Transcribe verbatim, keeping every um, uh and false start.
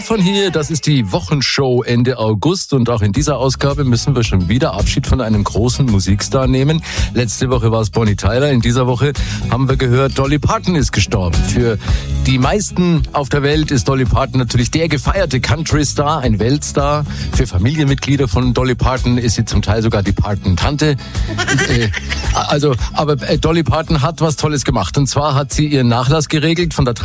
Stefan hier, das ist die Wochenshow Ende August und auch in dieser Ausgabe müssen wir schon wieder Abschied von einem großen Musikstar nehmen. Letzte Woche war es Bonnie Tyler, in dieser Woche haben wir gehört, Dolly Parton ist gestorben. Für die meisten auf der Welt ist Dolly Parton natürlich der gefeierte Country-Star, ein Weltstar. Für Familienmitglieder von Dolly Parton ist sie zum Teil sogar die Parton-Tante. äh, also, aber Dolly Parton hat was Tolles gemacht und zwar hat sie ihren Nachlass geregelt von der